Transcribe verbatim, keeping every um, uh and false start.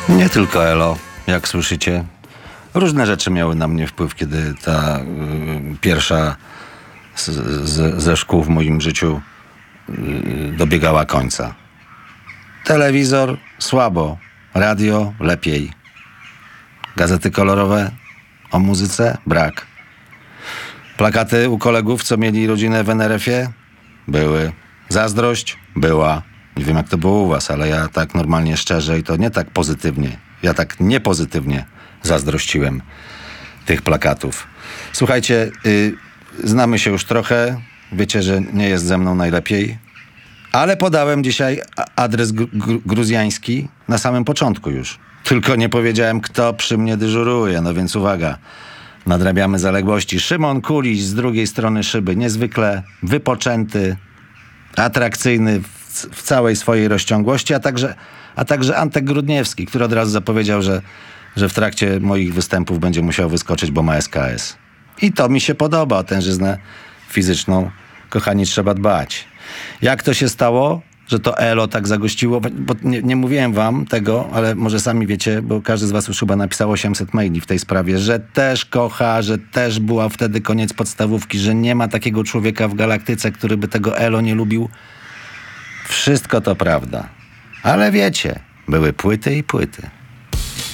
Nie tylko Elo, jak słyszycie. Różne rzeczy miały na mnie wpływ, kiedy ta y, pierwsza z, z, ze szkół w moim życiu y, dobiegała końca. Telewizor słabo, radio lepiej. Gazety kolorowe o muzyce brak. Plakaty u kolegów, co mieli rodzinę w en er efie? Były. Zazdrość? Była. Nie wiem, jak to było u was, ale ja tak normalnie szczerze i to nie tak pozytywnie. Ja tak niepozytywnie zazdrościłem tych plakatów. Słuchajcie, yy, znamy się już trochę. Wiecie, że nie jest ze mną najlepiej. Ale podałem dzisiaj adres gr- gr- gruzjański na samym początku już. Tylko nie powiedziałem, kto przy mnie dyżuruje. No więc uwaga. Nadrabiamy zaległości. Szymon Kuliś z drugiej strony szyby. Niezwykle wypoczęty, atrakcyjny w, w całej swojej rozciągłości, a także, a także Antek Grudniewski, który od razu zapowiedział, że, że w trakcie moich występów będzie musiał wyskoczyć, bo ma es ka es. I to mi się podoba. O tężyznę fizyczną, kochani, trzeba dbać. Jak to się stało, że to Elo tak zagościło? Bo nie, nie mówiłem wam tego, ale może sami wiecie, bo każdy z was już chyba napisał osiemset maili w tej sprawie, że też kocha, że też była wtedy koniec podstawówki, że nie ma takiego człowieka w galaktyce, który by tego Elo nie lubił. Wszystko to prawda. Ale wiecie, były płyty i płyty.